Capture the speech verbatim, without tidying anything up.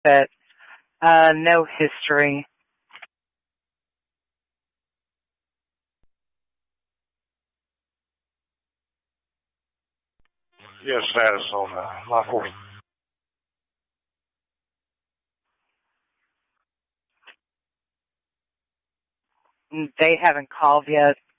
but uh, no history. Yes, status on uh, my force. They haven't called yet.